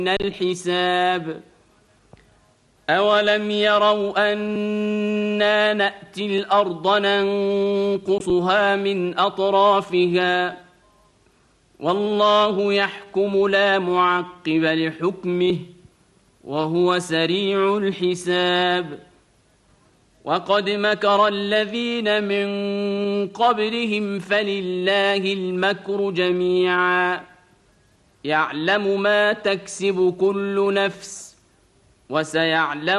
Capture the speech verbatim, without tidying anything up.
الحساب أولم يروا أنا نأتي الأرض ننقصها من أطرافها والله يحكم لا معقب لحكمه وهو سريع الحساب وقد مكر الذين من قبلهم فلله المكر جميعا يعلم ما تكسب كل نفس وسيعلم